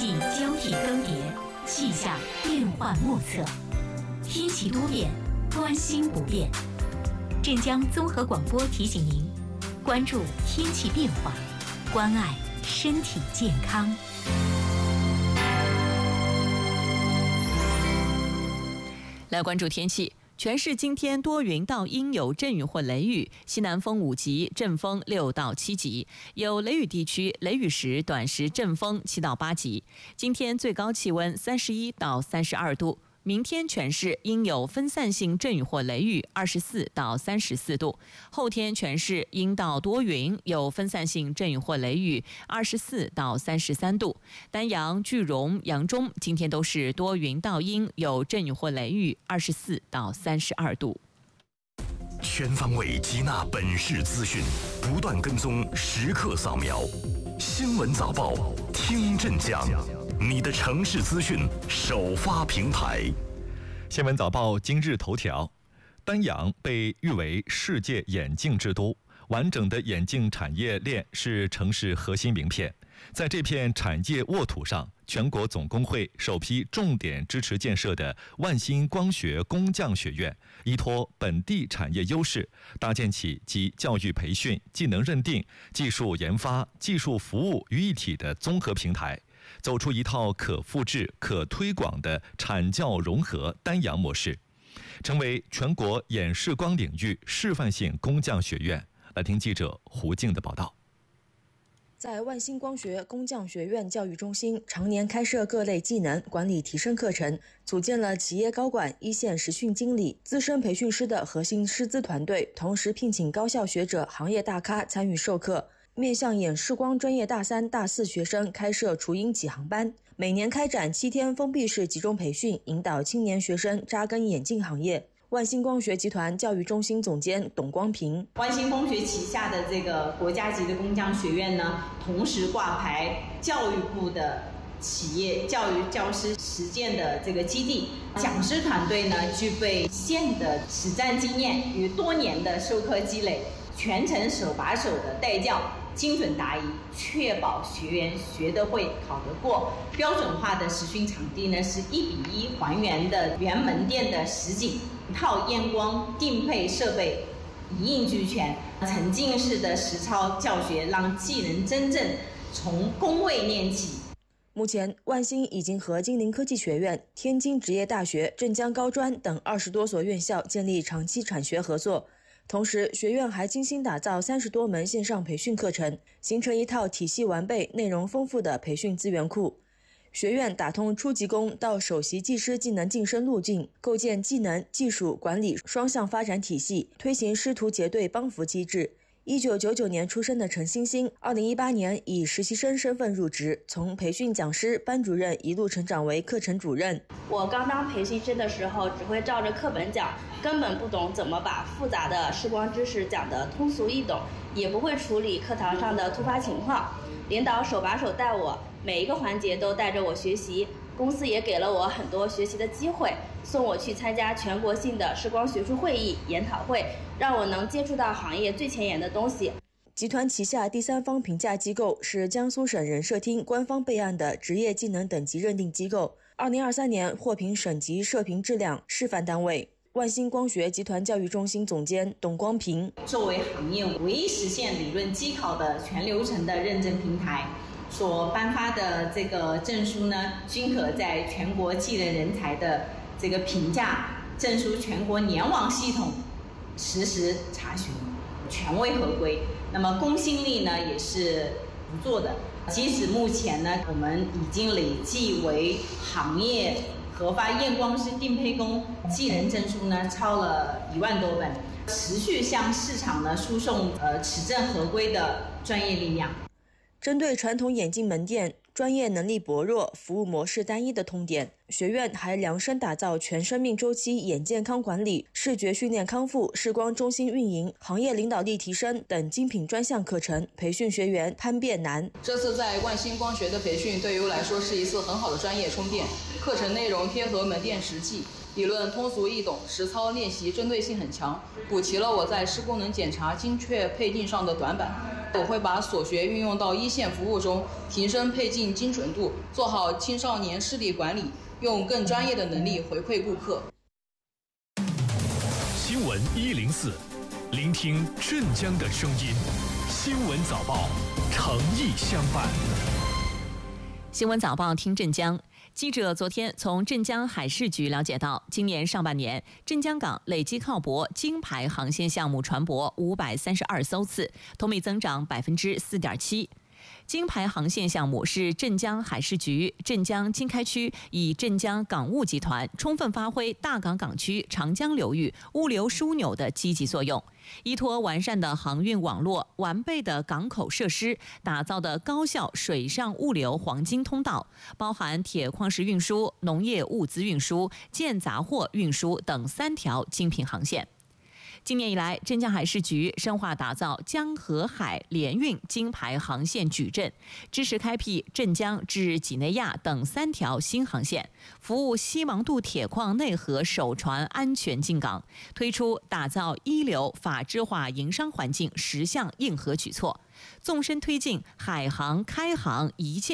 季交替更迭，气象变幻莫测，天气多变，关心不变。镇江综合广播提醒您，关注天气变化，关爱身体健康。 来关注天气。全市今天多云到阴，有阵雨或雷雨，西南风5级，阵风6到7级，有雷雨地区雷雨时短时阵风7到8级。今天最高气温31到32度。明天全市应有分散性阵雨或雷雨，24到34度。后天全市阴到多云，有分散性阵雨或雷雨，24到33度。丹阳、句容、扬中今天都是多云到阴，有阵雨或雷雨，24到32度。 全方位吸纳本市资讯，不断跟踪，时刻扫描。新闻早报，听镇江。你的城市资讯首发平台。 新闻早报今日头条：丹阳被誉为世界眼镜之都，完整的眼镜产业链是城市核心名片。在这片产业沃土上，全国总工会首批重点支持建设的万兴光学工匠学院，依托本地产业优势，搭建起集教育培训、技能认定、技术研发、技术服务于一体的综合平台，走出一套可复制、可推广的产教融合丹阳模式，成为全国眼视光领域示范性工匠学院。来听记者胡静的报道。 在万兴光学工匠学院教育中心，常年开设各类技能管理提升课程，组建了企业高管、一线实训经理、资深培训师的核心师资团队，同时聘请高校学者、行业大咖参与授课。面向眼视光专业大3、大4学生开设雏鹰启航班，每年开展7天封闭式集中培训，引导青年学生扎根眼镜行业。万兴光学集团教育中心总监董光平： 万兴光学旗下的这个国家级的工匠学院呢，同时挂牌教育部的企业教育教师实践的这个基地，讲师团队呢具备现的实战经验与多年的授课积累，全程手把手的带教，精准答疑，确保学员学得会、考得过。标准化的实训场地呢是1比1还原的原门店的实景，一套验光定配设备一应俱全，沉浸式的实操教学，让技能真正从工位练起。 目前，万兴已经和金陵科技学院、天津职业大学、镇江高专等20多所院校建立长期产学合作。同时，学院还精心打造30多门线上培训课程，形成一套体系完备、内容丰富的培训资源库。学院打通初级工到首席技师技能晋升路径，构建技能、技术、管理双向发展体系，推行师徒结对帮扶机制。1999年出生的陈欣欣，2018年以实习生身份入职，从培训讲师、班主任一路成长为课程主任。 我刚当培训生的时候，只会照着课本讲，根本不懂怎么把复杂的视光知识讲得通俗易懂，也不会处理课堂上的突发情况。领导手把手带我，每一个环节都带着我学习。公司也给了我很多学习的机会，送我去参加全国性的视光学术会议、研讨会，让我能接触到行业最前沿的东西。 集团旗下第三方评价机构是江苏省人社厅官方备案的职业技能等级认定机构，2023年获评省级射频质量示范单位。万兴光学集团教育中心总监董光平： 作为行业唯一实现理论机考的全流程的认证平台，所颁发的这个证书呢，均可在全国技能人才的这个评价证书全国联网系统实时查询，权威合规。那么公信力呢也是不做的。截止目前呢，我们已经累计为行业核发验光师定配工技能证书呢超了1万多本，持续向市场呢输送持证合规的专业力量。 针对传统眼镜门店专业能力薄弱、服务模式单一的痛点，学院还量身打造全生命周期眼健康管理、视觉训练康复、视光中心运营、行业领导力提升等精品专项课程，培训学员攀变难。 这次在万兴光学的培训对于我来说是一次很好的专业充电，课程内容贴合门店实际，理论通俗易懂，实操练习针对性很强，补齐了我在视功能检查精确配定上的短板。 我会把所学运用到一线服务中，提升配镜精准度，做好青少年视力管理，用更专业的能力回馈顾客。 新闻104，聆听镇江的声音。新闻早报，诚意相伴。 新闻早报听镇江。记者昨天从镇江海事局了解到，今年上半年镇江港累计靠泊金牌航线项目船舶532艘次，同比增长4.7%。金牌航线项目是镇江海事局、镇江经开区以镇江港务集团充分发挥大港港区长江流域物流枢纽的积极作用，依托完善的航运网络、完备的港口设施，打造的高效水上物流黄金通道，包含铁矿石运输、农业物资运输、建杂货运输等3条精品航线。今年以来，镇江海事局深化打造江河海联运金牌航线矩阵，支持开辟镇江至几内亚等3条新航线，服务西芒渡铁矿内河首船安全进港，推出打造一流法治化营商环境10项硬核举措，纵深推进海船开航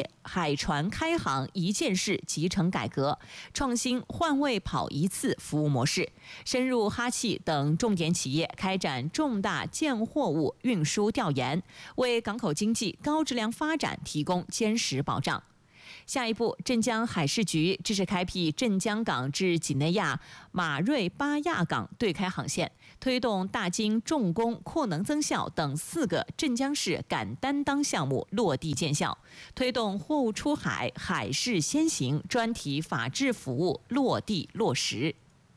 一件事集成改革，创新换位跑一次服务模式，深入哈气等重点企业开展重大建货物运输调研，为港口经济高质量发展提供坚实保障。下一步，镇江海事局支持开辟镇江港至几内亚马瑞巴亚港对开航线，推动大金重工扩能增效等4个镇江市敢担当项目落地见效，推动货物出海海事先行专题法治服务落地落实。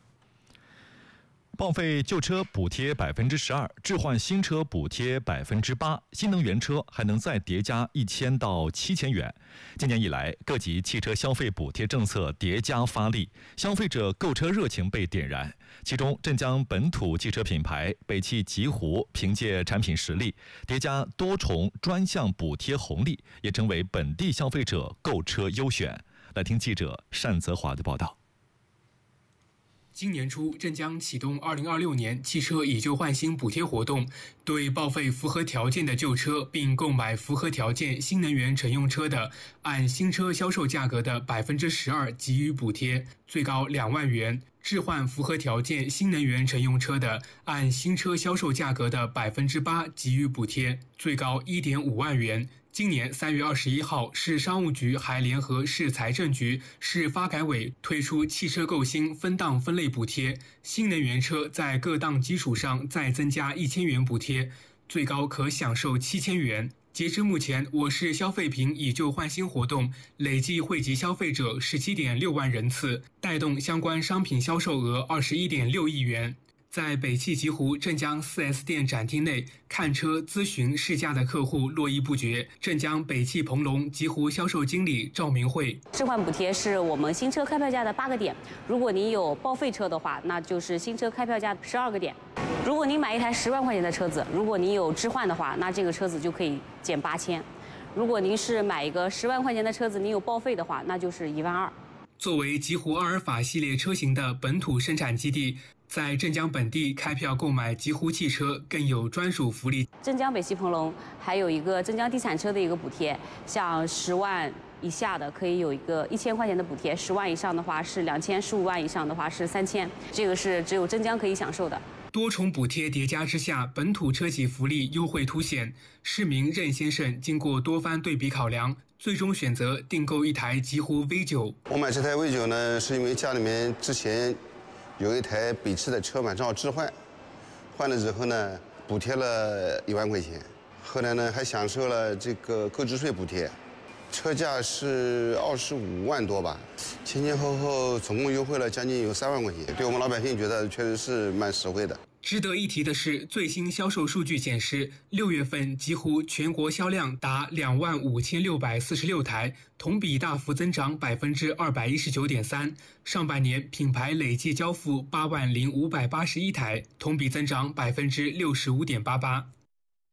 报废旧车补贴12%，置换新车补贴8%，新能源车还能再叠加1000到7000元。今年以来，各级汽车消费补贴政策叠加发力，消费者购车热情被点燃。其中，镇江本土汽车品牌北汽极狐凭借产品实力，叠加多重专项补贴红利，也成为本地消费者购车优选。来听记者单泽华的报道。 今年初，镇江启动2026年汽车以旧换新补贴活动，对报废符合条件的旧车并购买符合条件新能源乘用车的，按新车销售价格的12%给予补贴，最高2万元；置换符合条件新能源乘用车的，按新车销售价格的8%给予补贴，最高1.5万元。今年3月21号，市商务局还联合市财政局、市发改委推出汽车购新分档分类补贴，新能源车在各档基础上再增加1000元补贴，最高可享受7000元。截至目前，我市消费品以旧换新活动累计惠及消费者17.6万人次，带动相关商品销售额21.6亿元。在北汽极狐镇江 4S 店展厅内看车、咨询、试驾的客户络绎不绝。镇江北汽鹏龙极狐销售经理赵明慧： 置换补贴是我们新车开票价的8个点，如果您有报废车的话，那就是新车开票价12个点。如果您买一台10万块钱的车子，如果您有置换的话，那这个车子就可以减8000。如果您是买一个10万块钱的车子，您有报废的话，那就是1万2。 作为极狐阿尔法系列车型的本土生产基地，在镇江本地开票购买极狐汽车更有专属福利。 镇江北汽鹏龙还有一个镇江地产车的一个补贴，像10万以下的可以有一个1000块钱的补贴，10万以上的话是2000，15万以上的话是3000，这个是只有镇江可以享受的。 多重补贴叠加之下，本土车企福利优惠凸显。市民任先生经过多番对比考量，最终选择订购一台极狐 V9。 我买这台 V9呢，是因为家里面之前有一台北汽的车嘛，正好置换，换了之后呢，补贴了1万块钱，后来呢还享受了这个购置税补贴，车价是25万多吧，前后总共优惠了将近有3万块钱，对我们老百姓觉得确实是蛮实惠的。 值得一提的是，最新销售数据显示，6月份极狐全国销量达25646台，同比大幅增长219.3%。上半年品牌累计交付80581台，同比增长65.88%。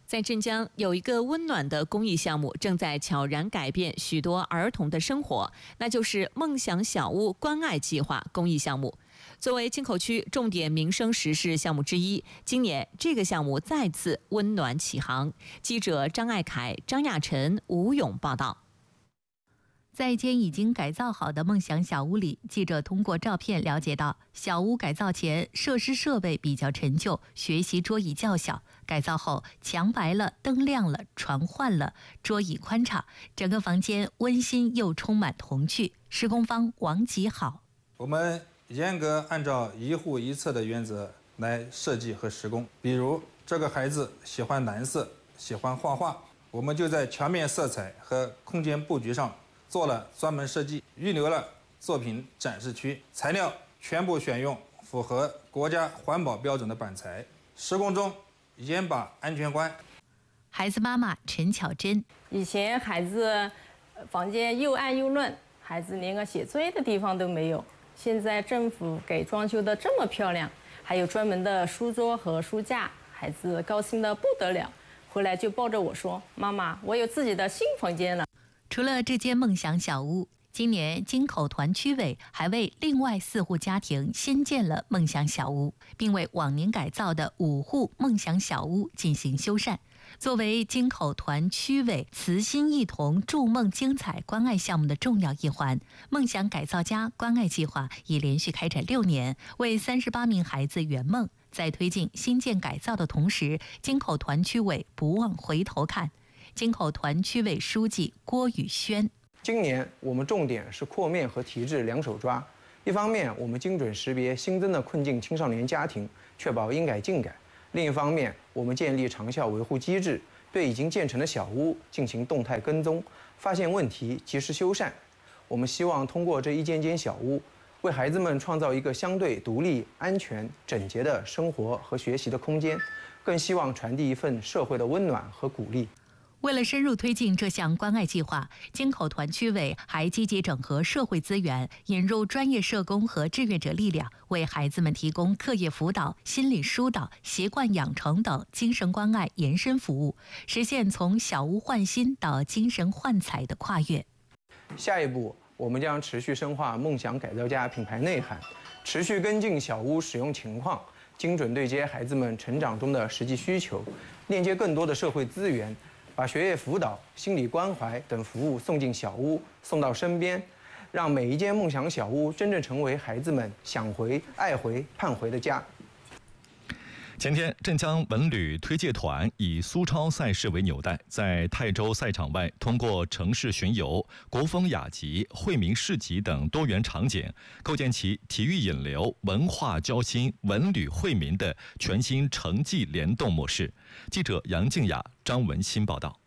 在镇江有一个温暖的公益项目，正在悄然改变许多儿童的生活，那就是梦想小屋关爱计划公益项目。作为京口区重点民生实事项目之一，今年这个项目再次温暖启航。记者张爱凯、张亚晨、吴勇报道。 在一间已经改造好的梦想小屋里，记者通过照片了解到，小屋改造前设施设备比较陈旧，学习桌椅较小。改造后，墙白了，灯亮了，床换了，桌椅宽敞，整个房间温馨又充满童趣。施工方王吉好， 我们严格按照一户一厕的原则来设计和施工。比如这个孩子喜欢蓝色，喜欢画画，我们就在墙面色彩和空间布局上做了专门设计，预留了作品展示区，材料全部选用符合国家环保标准的板材。施工中严把安全关。 孩子妈妈陈巧珍， 以前孩子房间又暗又乱，孩子连个写作业的地方都没有。现在政府给装修的这么漂亮，还有专门的书桌和书架，孩子高兴得不得了，回来就抱着我说：“妈妈，我有自己的新房间了。” 除了这间梦想小屋，今年京口团区委还为另外4户家庭新建了梦想小屋，并为往年改造的5户梦想小屋进行修缮。作为京口团区委慈心一同筑梦精彩关爱项目的重要一环，梦想改造家关爱计划已连续开展6年，为38名孩子圆梦。在推进新建改造的同时，京口团区委不忘回头看。京口团区委书记郭宇轩， 今年我们重点是扩面和提质两手抓。一方面，我们精准识别新增的困境青少年家庭，确保应改尽改；另一方面，我们建立长效维护机制，对已经建成的小屋进行动态跟踪，发现问题及时修缮。我们希望通过这一间间小屋，为孩子们创造一个相对独立、安全、整洁的生活和学习的空间，更希望传递一份社会的温暖和鼓励。 为了深入推进这项关爱计划，京口团区委还积极整合社会资源，引入专业社工和志愿者力量，为孩子们提供课业辅导、心理疏导、习惯养成等精神关爱延伸服务，实现从小屋焕新到精神焕彩的跨越。 下一步，我们将持续深化梦想改造家品牌内涵，持续跟进小屋使用情况，精准对接孩子们成长中的实际需求，链接更多的社会资源，把学业辅导、心理关怀等服务送进小屋，送到身边，让每一间梦想小屋真正成为孩子们想回、爱回、盼回的家。 前天，镇江文旅推介团以苏超赛事为纽带，在泰州赛场外通过城市巡游、国风雅集、惠民市集等多元场景，构建起体育引流、文化交心、文旅惠民的全新城际联动模式。记者杨静雅、张文新报道。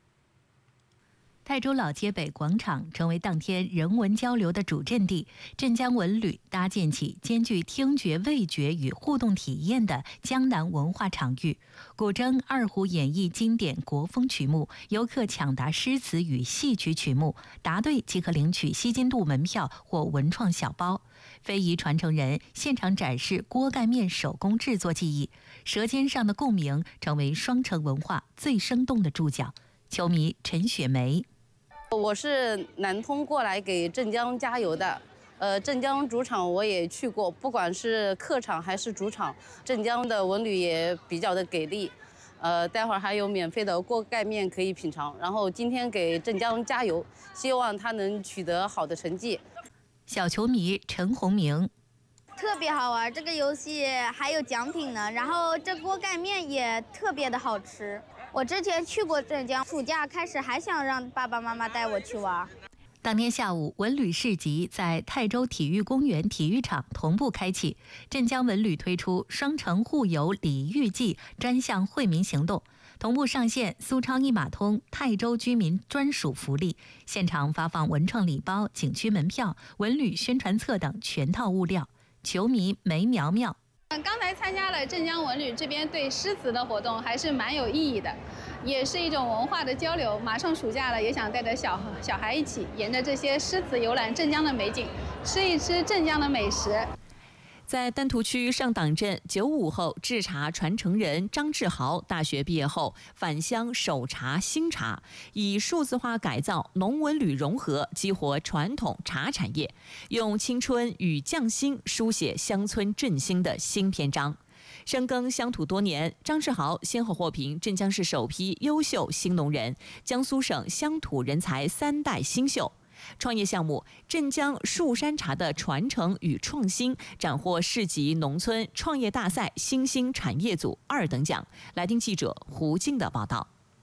泰州老街北广场成为当天人文交流的主阵地，镇江文旅搭建起兼具听觉、味觉与互动体验的江南文化场域。古筝、二胡演绎经典国风曲目，游客抢答诗词与戏曲曲目，答对即可领取吸金度门票或文创小包。非遗传承人现场展示锅盖面手工制作技艺，舌尖上的共鸣成为双城文化最生动的注脚。球迷陈雪梅。 我是南通过来给镇江加油的，镇江主场我也去过，不管是客场还是主场，镇江的文旅也比较的给力，待会儿还有免费的锅盖面可以品尝。然后今天给镇江加油，希望他能取得好的成绩。 小球迷陈宏明。 特别好玩，这个游戏还有奖品呢，然后这锅盖面也特别的好吃。我之前去过镇江，暑假开始还想让爸爸妈妈带我去玩。 当天下午，文旅市集在泰州体育公园体育场同步开启。镇江文旅推出双城互游礼遇季专项惠民行动，同步上线苏超一码通泰州居民专属福利，现场发放文创礼包、景区门票、文旅宣传册等全套物料。球迷梅苗苗。 刚才参加了镇江文旅这边对诗词的活动，还是蛮有意义的，也是一种文化的交流。马上暑假了，也想带着小孩一起，沿着这些诗词游览镇江的美景，吃一吃镇江的美食。 在丹徒区上党镇95后制茶传承人张志豪大学毕业后返乡手茶新茶，以数字化改造、农文旅融合，激活传统茶产业，用青春与匠心书写乡村振兴的新篇章。深耕乡土多年，张志豪先后获评镇江市首批优秀新农人、江苏省乡土人才3代新秀。创业项目镇江树山茶的传承与创新斩获市级农村创业大赛新兴产业组2等奖。来听记者胡静的报道。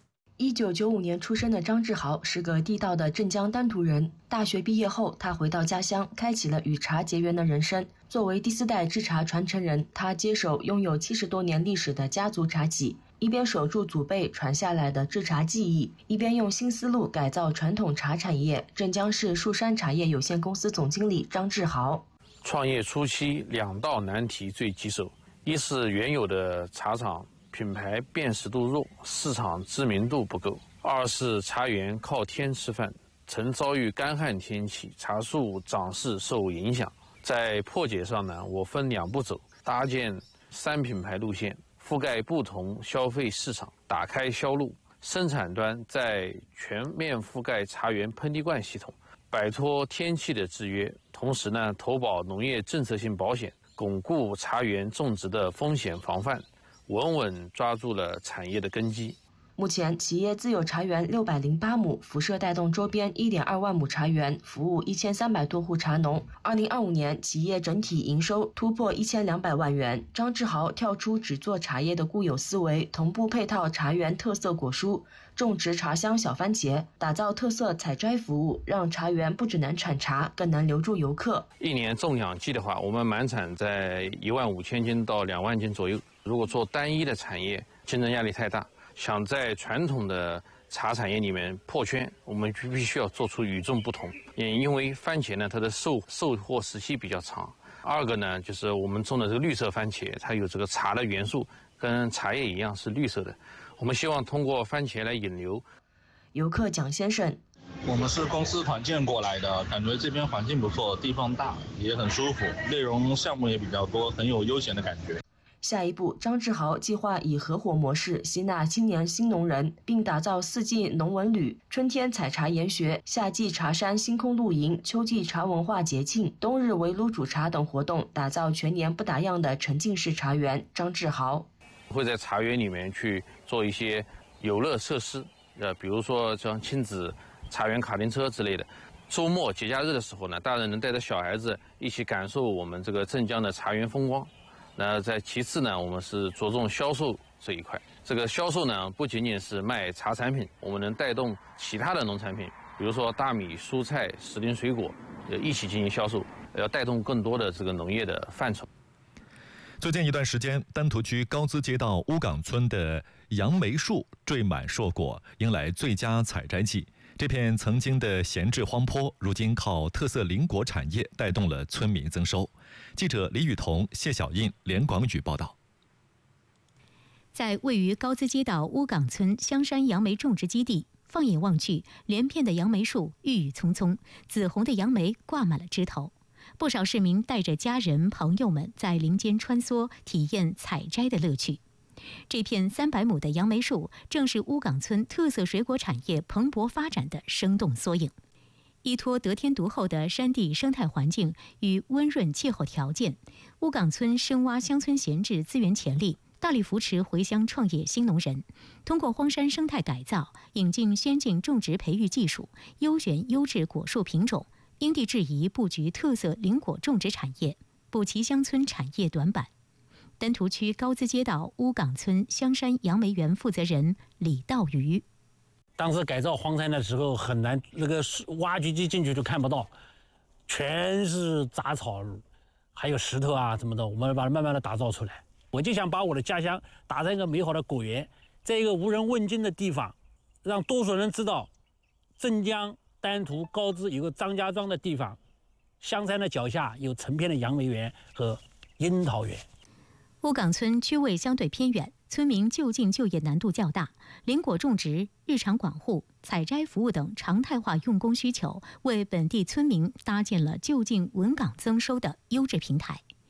1995年出生的张志豪是个地道的镇江丹徒人。大学毕业后，他回到家乡，开启了与茶结缘的人生。作为第4代制茶传承人，他接手拥有70多年历史的家族茶企，一边守住祖辈传下来的制茶技艺，一边用新思路改造传统茶产业。镇江市树山茶叶有限公司总经理张志豪： 创业初期2道难题最棘手，一是原有的茶厂品牌辨识度弱，市场知名度不够；二是茶园靠天吃饭，曾遭遇干旱天气，茶树长势受影响。在破解上呢，我分2步走，搭建3品牌路线，覆盖不同消费市场，打开销路；生产端在全面覆盖茶园喷滴灌系统，摆脱天气的制约，同时呢，投保农业政策性保险，巩固茶园种植的风险防范，稳稳抓住了产业的根基。 目前，企业自有茶园608亩，辐射带动周边1.2万亩茶园，服务1300多户茶农。2025年，企业整体营收突破1200万元。张志豪跳出只做茶叶的固有思维，同步配套茶园特色果蔬，种植茶香小番茄，打造特色采摘服务，让茶园不只能产茶，更能留住游客。 一年种2季的话，我们满产在15000斤到2万斤左右。如果做单一的产业，竞争压力太大。想在传统的茶产业里面破圈，我们必须要做出与众不同。因为番茄呢，它的售货时期比较长。2个呢，就是我们种的这个绿色番茄，它有这个茶的元素，跟茶叶一样是绿色的。我们希望通过番茄来引流。 游客蒋先生： 我们是公司团建过来的，感觉这边环境不错，地方大，也很舒服，内容项目也比较多，很有悠闲的感觉。 下一步，张志豪计划以合伙模式吸纳青年新农人，并打造4季农文旅，春天采茶研学，夏季茶山星空露营，秋季茶文化节庆，冬日围炉煮茶等活动，打造全年不打烊的沉浸式茶园。张志豪会在茶园里面去做一些游乐设施，比如说像亲子茶园卡丁车之类的。周末节假日的时候呢，大人能带着小孩子一起感受我们这个镇江的茶园风光。那在其次呢，我们是着重销售这一块。这个销售呢，不仅仅是卖茶产品，我们能带动其他的农产品，比如说大米、蔬菜、时令水果，一起进行销售，要带动更多的这个农业的范畴。 最近一段时间，丹徒区高资街道乌岗村的杨梅树缀满硕果，迎来最佳采摘季。这片曾经的闲置荒坡，如今靠特色林果产业带动了村民增收。记者李雨桐、谢小印、连广宇报道。 在位于高资街道乌岗村香山杨梅种植基地，放眼望去，连片的杨梅树郁郁葱葱，紫红的杨梅挂满了枝头。不少市民带着家人朋友们在林间穿梭，体验采摘的乐趣。这片300亩的杨梅树，正是乌岗村特色水果产业蓬勃发展的生动缩影。依托得天独厚的山地生态环境与温润气候条件，乌岗村深挖乡村闲置资源潜力，大力扶持回乡创业新农人，通过荒山生态改造，引进先进种植培育技术，优选优质果树品种，因地制宜布局特色林果种植产业，补齐乡村产业短板。丹徒区高资街道乌岗村香山杨梅园负责人李道瑜： 当时改造荒山的时候很难，那个挖掘机进去就看不到，全是杂草，还有石头啊什么的，我们把它慢慢的打造出来。我就想把我的家乡打造一个美好的果园，在一个无人问津的地方，让多数人知道镇江丹徒高资有个张家庄的地方，香山的脚下有成片的杨梅园和樱桃园。 乌岗村区位相对偏远，村民就近就业难度较大，林果种植、日常管护、采摘服务等常态化用工需求，为本地村民搭建了就近稳岗增收的优质平台。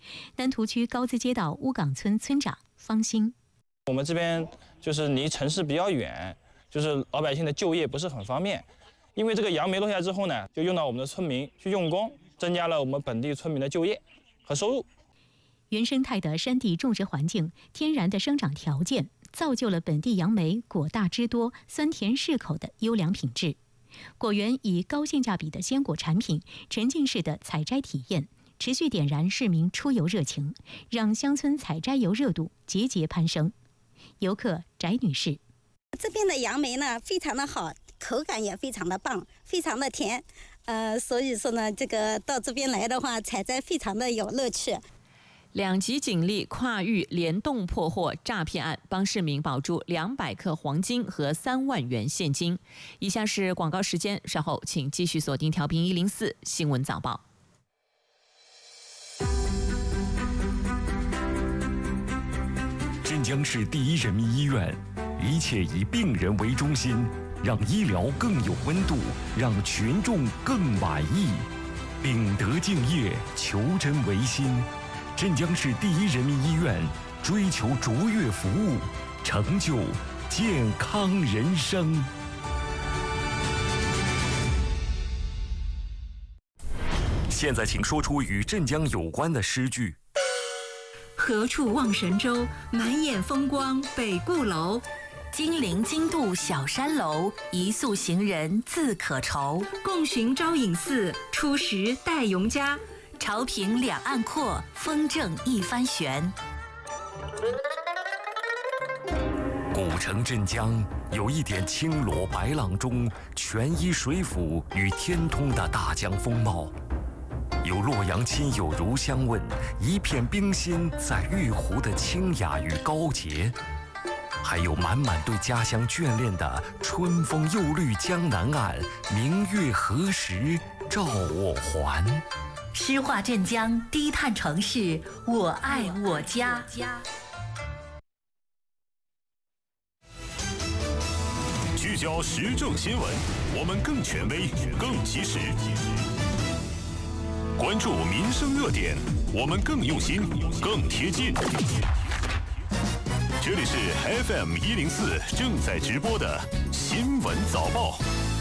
南图区高资街道乌岗村村长方兴， 我们这边就是离城市比较远，就是老百姓的就业不是很方便。因为这个杨梅落下之后呢，就用到我们的村民去用工，增加了我们本地村民的就业和收入。 原生态的山地种植环境、天然的生长条件，造就了本地杨梅果大汁多、酸甜适口的优良品质。果园以高性价比的鲜果产品、沉浸式的采摘体验，持续点燃市民出游热情，让乡村采摘游热度节节攀升。游客翟女士， 这边的杨梅呢非常的好，口感也非常的棒，非常的甜。所以说呢，这个到这边来的话，采摘非常的有乐趣。 2级警力跨域联动破获诈骗案，帮市民保住200克黄金和3万元现金。以下是广告时间，稍后请继续锁定调频104新闻早报。 镇江市第一人民医院，一切以病人为中心，让医疗更有温度，让群众更满意。秉德敬业，求真为心。镇江市第一人民医院追求卓越服务，成就健康人生。现在请说出与镇江有关的诗句。 何处望神州，满眼风光北固楼。 金陵金渡小山楼，一宿行人自可愁。 共寻招隐寺，初时待永嘉。 潮平两岸阔，风正一帆悬。 古城镇江有一点青罗白浪中泉衣水府与天通的大江风貌，有洛阳亲友如相问，一片冰心在玉壶的清雅与高洁，还有满满对家乡眷恋的春风又绿江南岸，明月何时照我还。 诗画镇江，低碳城市，我爱我家。 聚焦时政新闻，我们更权威、更及时；关注民生热点，我们更用心、更贴近。这里是 FM 104正在直播的新闻早报。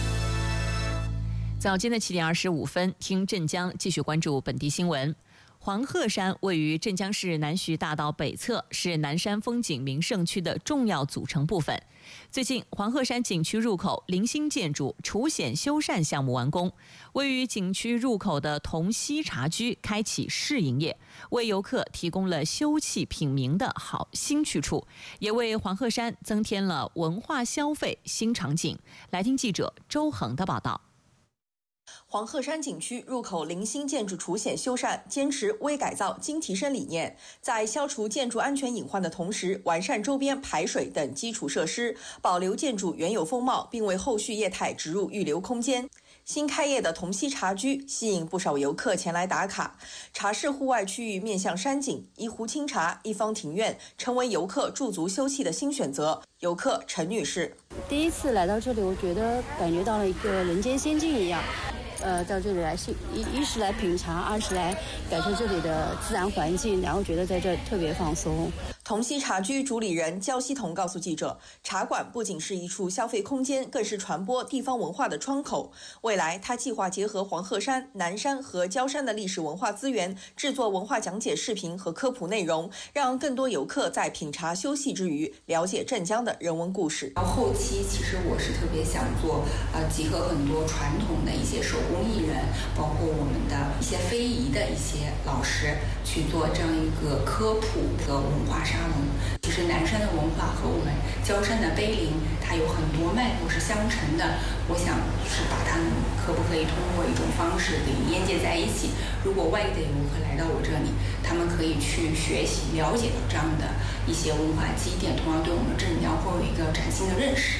早间的7点25分，听镇江继续关注本地新闻。黄鹤山位于镇江市南徐大道北侧，是南山风景名胜区的重要组成部分。最近，黄鹤山景区入口零星建筑除险修缮项目完工，位于景区入口的同溪茶居开启试营业，为游客提供了休憩品茗的好新去处，也为黄鹤山增添了文化消费新场景。来听记者周恒的报道。 黄鹤山景区入口零星建筑除险修缮，坚持微改造、精提升理念，在消除建筑安全隐患的同时，完善周边排水等基础设施，保留建筑原有风貌，并为后续业态植入预留空间。新开业的同溪茶居吸引不少游客前来打卡。茶室户外区域面向山景，一壶清茶、一方庭院，成为游客驻足休憩的新选择。游客陈女士： 第一次来到这里，我感觉到了一个人间仙境一样。到这里来一是来品茶，二是来感受这里的自然环境，然后觉得在这特别放松。 同溪茶居主理人焦希彤告诉记者，茶馆不仅是一处消费空间，更是传播地方文化的窗口。未来，他计划结合黄鹤山、南山和焦山的历史文化资源，制作文化讲解视频和科普内容，让更多游客在品茶休息之余，了解镇江的人文故事。 后期其实我是特别想做，集合很多传统的一些手工艺人，包括我们的一些非遗的一些老师，去做这样一个科普的文化沙龙。其实南山的文化和我们焦山的碑林，它有很多脉络是相承的。我想是把它们可不可以通过一种方式给连接在一起。如果外地的游客来到我这里，他们可以去学习、了解到这样的一些文化积淀，同样对我们镇江会有一个崭新的认识。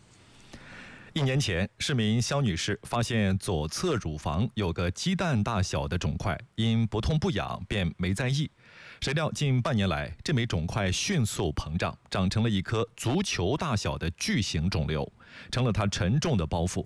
1年前，市民肖女士发现左侧乳房有个鸡蛋大小的肿块，因不痛不痒便没在意。谁料近半年来，这枚肿块迅速膨胀，长成了一颗足球大小的巨型肿瘤，成了她沉重的包袱。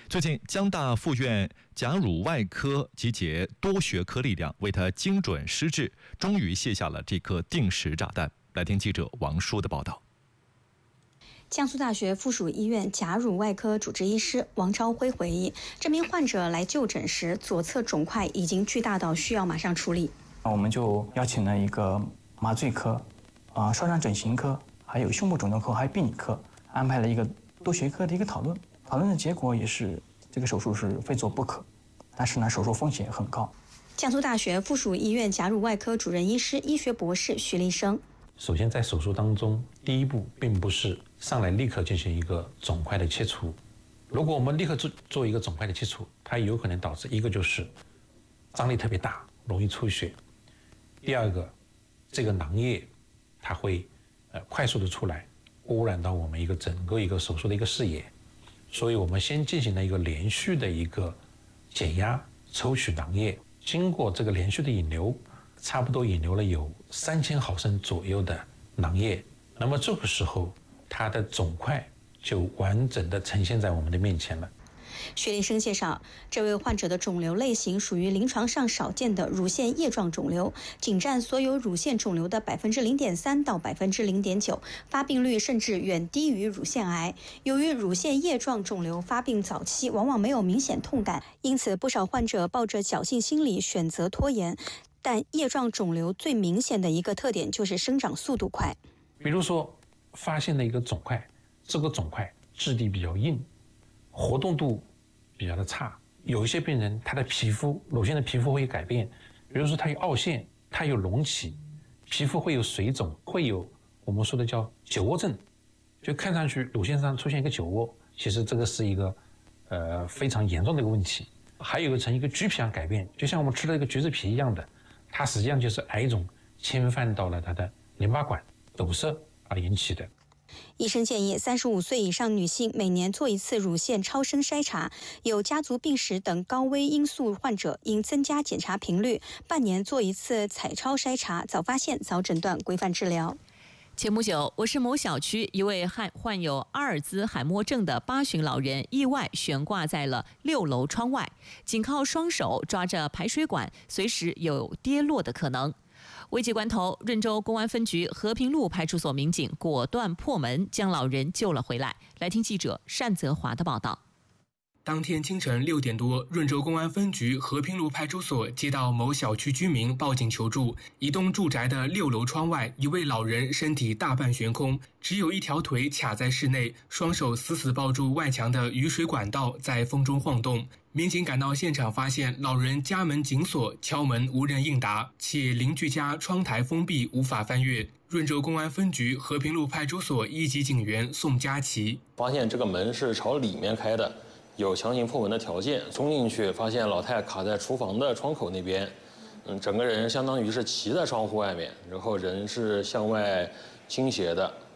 最近，江大附院甲乳外科集结多学科力量，为他精准施治，终于卸下了这颗定时炸弹。来听记者王舒的报道。 江苏大学附属医院甲乳外科主治医师王朝辉回忆，这名患者来就诊时，左侧肿块已经巨大到需要马上处理。 我们就邀请了一个麻醉科、烧伤整形科，还有胸部肿瘤科，还有病理科，安排了一个多学科的一个讨论。讨论的结果也是，这个手术是非做不可，但是呢，手术风险很高。 江苏大学附属医院甲乳外科主任医师、医学博士徐立生。 首先，在手术当中，第一步并不是上来立刻进行一个肿块的切除。如果我们立刻做一个肿块的切除，它有可能导致一个就是张力特别大，容易出血；第二个，这个囊液它会快速的出来，污染到我们整个一个手术的一个视野。所以我们先进行了一个连续的一个减压抽取囊液，经过这个连续的引流，差不多引流了有3000毫升左右的囊液，那么这个时候它的肿块就完整的呈现在我们的面前了。 徐立生介绍，这位患者的肿瘤类型属于临床上少见的乳腺叶状肿瘤，仅占所有乳腺肿瘤的0.3%到0.9%，发病率甚至远低于乳腺癌。由于乳腺叶状肿瘤发病早期往往没有明显痛感，因此不少患者抱着侥幸心理选择拖延。但叶状肿瘤最明显的一个特点就是生长速度快。 比如说，发现了一个肿块，这个肿块质地比较硬，活动度比较的差。有一些病人他的皮肤，乳腺的皮肤会有改变，比如说他有凹陷，他有隆起，皮肤会有水肿，会有我们说的叫酒窝症，就看上去乳腺上出现一个酒窝，其实这个是一个非常严重的一个问题。还有一个橘皮样改变，就像我们吃了一个橘子皮一样的，它实际上就是癌肿侵犯到了它的淋巴管，堵塞而引起的。 医生建议，35岁以上女性每年做一次乳腺超声筛查，有家族病史等高危因素患者应增加检查频率，半年做一次彩超筛查，早发现、早诊断、规范治疗。 前不久，我市某小区一位患有阿尔兹海默症的80旬老人意外悬挂在了6楼窗外，仅靠双手抓着排水管，随时有跌落的可能。危急关头，润州公安分局和平路派出所民警果断破门，将老人救了回来。来听记者单泽华的报道。 当天清晨6点多，润州公安分局和平路派出所接到某小区居民报警求助，一栋住宅的6楼窗外，一位老人身体大半悬空，只有一条腿卡在室内，双手死死抱住外墙的雨水管道，在风中晃动。民警赶到现场，发现老人家门紧锁，敲门无人应答，且邻居家窗台封闭，无法翻越。润州公安分局和平路派出所一级警员宋佳琪发现这个门是朝里面开的，有强行破门的条件，冲进去发现老太卡在厨房的窗口那边，整个人相当于是骑在窗户外面，然后人是向外倾斜的。